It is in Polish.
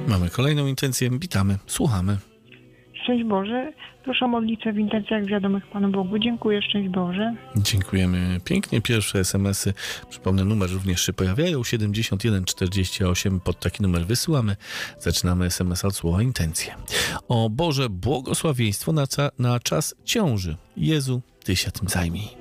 Mamy kolejną intencję. Witamy, słuchamy. Szczęść Boże. Proszę o modlitwę w intencjach wiadomych Panu Bogu. Dziękuję, szczęść Boże. Dziękujemy pięknie. Pierwsze SMS-y, przypomnę, numer również się pojawiają. 7148. Pod taki numer wysyłamy. Zaczynamy SMS od słowa intencje. O Boże błogosławieństwo na czas ciąży. Jezu, Ty się tym zajmij.